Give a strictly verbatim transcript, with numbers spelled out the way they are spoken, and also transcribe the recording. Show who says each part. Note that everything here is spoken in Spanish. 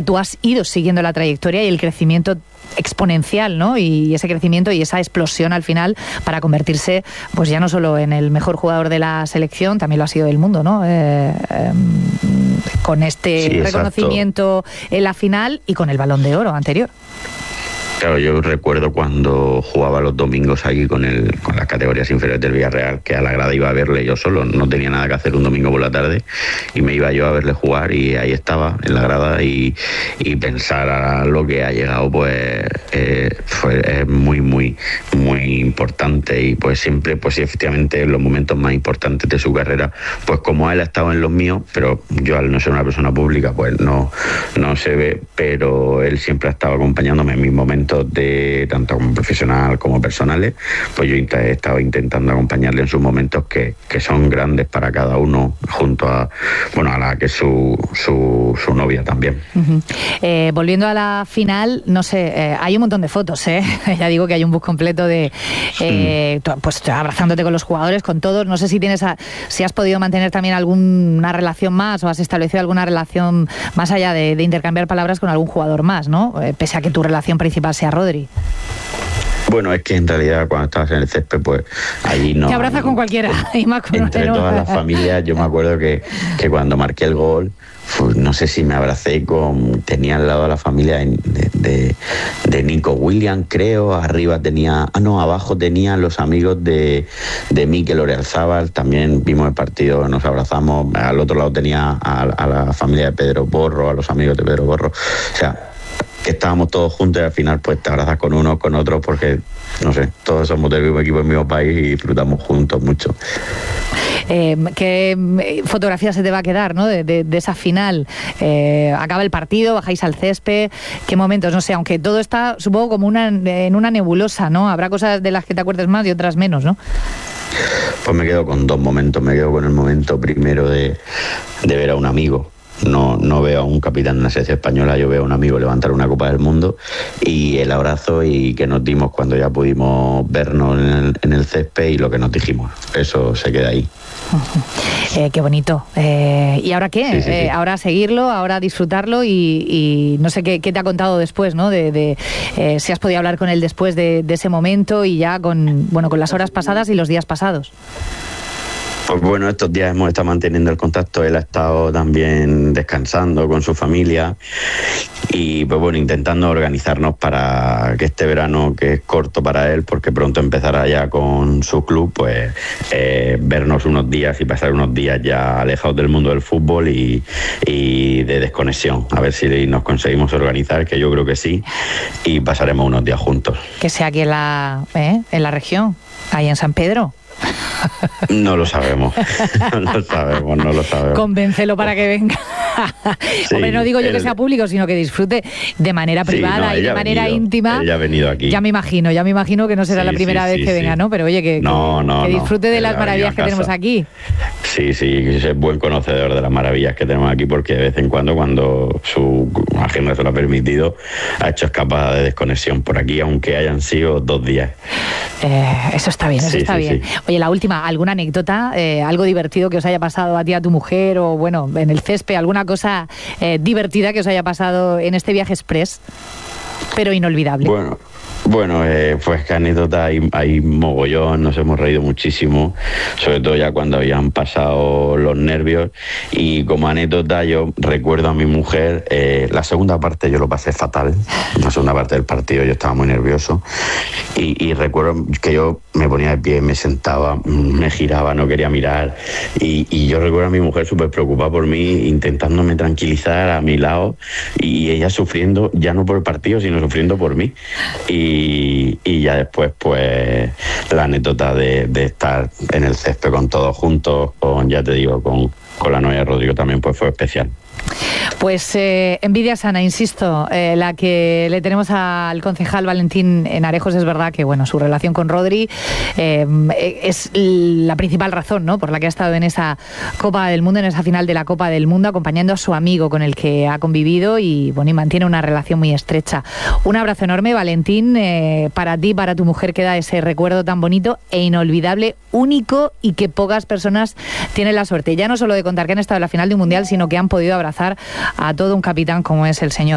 Speaker 1: tú has ido siguiendo la trayectoria y el crecimiento exponencial, ¿no? Y ese crecimiento y esa explosión al final para convertirse, pues ya no solo en el mejor jugador de la selección, también lo ha sido del mundo, ¿no? Eh, eh, con este
Speaker 2: sí,
Speaker 1: reconocimiento en la final y con el Balón de Oro anterior.
Speaker 2: Claro, yo recuerdo cuando jugaba los domingos aquí con el con las categorías inferiores del Villarreal, que a la grada iba a verle yo solo, no tenía nada que hacer un domingo por la tarde y me iba yo a verle jugar y ahí estaba en la grada y, y pensar a lo que ha llegado pues eh, fue es muy muy muy importante y pues siempre pues sí, efectivamente en los momentos más importantes de su carrera, pues como él ha estado en los míos, pero yo al no ser una persona pública pues no, no se ve, pero él siempre ha estado acompañándome en mis momentos de tanto como profesional como personales, pues yo he estado intentando acompañarle en sus momentos que, que son grandes para cada uno, junto a bueno a la que es su, su, su novia también.
Speaker 1: Uh-huh. Eh, volviendo a la final, no sé, eh, hay un montón de fotos, ¿eh? Ya digo que hay un bus completo de eh, mm. pues abrazándote con los jugadores, con todos. No sé si tienes a, si has podido mantener también alguna relación más o has establecido alguna relación más allá de, de intercambiar palabras con algún jugador más, ¿no? Eh, pese a que tu relación principal sea Rodri.
Speaker 2: Bueno, es que en realidad cuando estabas en el césped, pues allí no...
Speaker 1: Te abrazas con cualquiera.
Speaker 2: En,
Speaker 1: y más con
Speaker 2: entre
Speaker 1: uno.
Speaker 2: Todas las familias, yo me acuerdo que, que cuando marqué el gol, pues, no sé si me abracé con... Tenía al lado a la familia de, de, de Nico Williams, creo. Arriba tenía... Ah, no, abajo tenían los amigos de, de Mikel Orealzábal. También vimos el partido, nos abrazamos. Al otro lado tenía a, a la familia de Pedro Porro, a los amigos de Pedro Porro. O sea... que estábamos todos juntos y al final pues te abrazas con unos, con otros, porque, no sé, todos somos del mismo equipo, del mismo país y disfrutamos juntos mucho.
Speaker 1: Eh, ¿Qué fotografía se te va a quedar, ¿no? de, de, de esa final? Eh, acaba el partido, bajáis al césped, ¿qué momentos? No sé, aunque todo está, supongo, como una en una nebulosa, ¿no? Habrá cosas de las que te acuerdes más y otras menos, ¿no?
Speaker 2: Pues me quedo con dos momentos. Me quedo con el momento primero de, de ver a un amigo. No, no veo a un capitán de la selección española, yo veo a un amigo levantar una Copa del Mundo y el abrazo y que nos dimos cuando ya pudimos vernos en el, en el césped y lo que nos dijimos. Eso se queda ahí.
Speaker 1: Eh, qué bonito. Eh, ¿Y ahora qué?
Speaker 2: Sí, sí,
Speaker 1: eh,
Speaker 2: sí.
Speaker 1: Ahora seguirlo, ahora disfrutarlo y, y no sé qué, qué te ha contado después, ¿no? De, de eh, si has podido hablar con él después de, de ese momento y ya con, bueno, con las horas pasadas y los días pasados.
Speaker 2: Pues bueno, estos días hemos estado manteniendo el contacto. Él ha estado también descansando con su familia y pues bueno, intentando organizarnos para que este verano, que es corto para él porque pronto empezará ya con su club, pues eh, vernos unos días y pasar unos días ya alejados del mundo del fútbol y, y de desconexión. A ver si nos conseguimos organizar, que yo creo que sí, y pasaremos unos días juntos.
Speaker 1: Que sea aquí en la, ¿eh? en la región, ahí en San Pedro.
Speaker 2: No lo sabemos, no lo sabemos, no lo sabemos.
Speaker 1: Convéncelo para que venga. Sí, hombre, no digo yo él... que sea público, sino que disfrute de manera privada sí, no, y de manera
Speaker 2: venido,
Speaker 1: íntima.
Speaker 2: Ella ha venido aquí.
Speaker 1: Ya me imagino, ya me imagino que no será sí, la primera sí, vez
Speaker 2: sí,
Speaker 1: que
Speaker 2: sí.
Speaker 1: venga, ¿no? Pero oye, que,
Speaker 2: no, no,
Speaker 1: que disfrute
Speaker 2: no,
Speaker 1: de las maravillas que tenemos aquí.
Speaker 2: Sí, sí, es buen conocedor de las maravillas que tenemos aquí porque de vez en cuando, cuando su agenda se lo ha permitido, ha hecho escapada de desconexión por aquí, aunque hayan sido dos días.
Speaker 1: Eh, eso está bien, eso
Speaker 2: sí,
Speaker 1: está
Speaker 2: sí,
Speaker 1: bien.
Speaker 2: Sí.
Speaker 1: Oye, la última, ¿alguna anécdota, eh, algo divertido que os haya pasado a ti, a tu mujer, o bueno, en el césped, alguna cosa eh, divertida que os haya pasado en este viaje express, pero inolvidable?
Speaker 2: Bueno. Bueno, eh, pues que anécdota hay, hay mogollón, nos hemos reído muchísimo, sobre todo ya cuando habían pasado los nervios, y como anécdota yo recuerdo a mi mujer, eh, la segunda parte yo lo pasé fatal, la segunda parte del partido yo estaba muy nervioso, y, y recuerdo que yo me ponía de pie, me sentaba, me giraba, no quería mirar, y, y yo recuerdo a mi mujer súper preocupada por mí, intentándome tranquilizar a mi lado, y ella sufriendo, ya no por el partido, sino sufriendo por mí, y Y, y ya después pues la anécdota de, de estar en el césped con todos juntos, con, ya te digo, con, con la novia de Rodrigo también pues fue especial.
Speaker 1: Pues eh, envidia sana, insisto, eh, la que le tenemos al concejal Valentín Enarejos. Es verdad que bueno, su relación con Rodri eh, es la principal razón, ¿no?, por la que ha estado en esa Copa del Mundo, en esa final de la Copa del Mundo, acompañando a su amigo con el que ha convivido y bueno, y mantiene una relación muy estrecha. Un abrazo enorme, Valentín. Eh, para ti, para tu mujer queda ese recuerdo tan bonito e inolvidable, único, y que pocas personas tienen la suerte, ya no solo de contar que han estado en la final de un mundial, sino que han podido abrazar a todo un capitán como es el señor